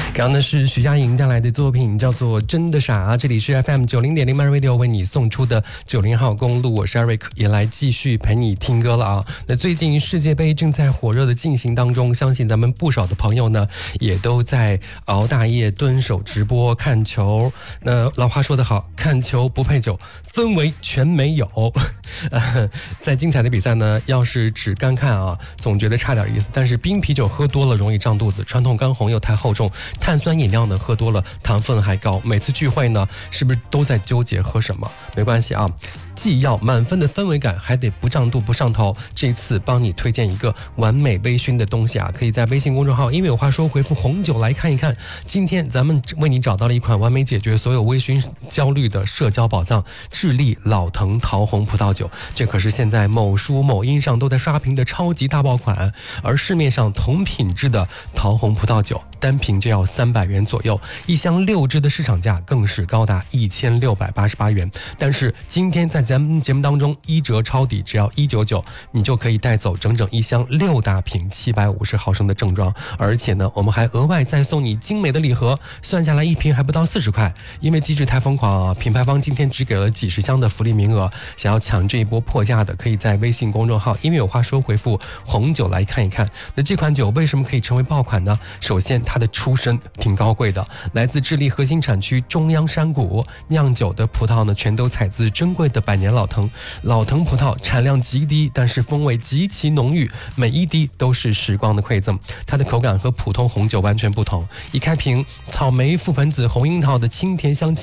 刚刚呢是徐佳莹带来的作品，叫做《真的傻》。这里是 FM 90.0 Man Radio 为你送出的90号公路，我是 Eric， 也来继续陪你听歌了啊。那最近世界杯正在火热的进行当中，相信咱们不少的朋友呢，也都在熬大夜蹲守直播看球。那老话说得好，看球不配酒，氛围全没有。在精彩的比赛呢，要是只干看啊，总觉得差点意思。但是冰啤酒喝多了容易胀肚子，传统干红又太厚重，碳酸饮料呢喝多了糖分还高。每次聚会呢，是不是都在纠结喝什么？没关系啊，既要满分的氛围感，还得不胀肚不上头。这次帮你推荐一个完美微醺的东西啊，可以在微信公众号因为有话说回复红酒来看一看。今天咱们为你找到了一款完美解决所有微醺焦虑的社交宝藏——智利老藤桃红葡萄酒。这可是现在某书某音上都在刷屏的超级大爆款，而市面上同品质的桃红葡萄酒单瓶就要300元左右，一箱6支的市场价更是高达1688元。但是今天在咱们节目当中1折抄底，只要199，你就可以带走整整一箱6大瓶750毫升的正装，而且呢，我们还额外再送你精美的礼盒，算下来一瓶还不到40块。因为机制太疯狂啊，品牌方今天只给了几十箱的福利名额，想要抢这一波破价的，可以在微信公众号因为有话说回复红酒来看一看。那这款酒为什么可以成为爆款呢？首先它的出身挺高贵的，来自智利核心产区中央山谷，酿酒的葡萄呢全都采自珍贵的百年老藤。老藤葡萄产量极低，但是风味极其浓郁，每一滴都是时光的馈赠。它的口感和普通红酒完全不同，一开瓶，草莓、覆盆子、红樱桃的清甜香气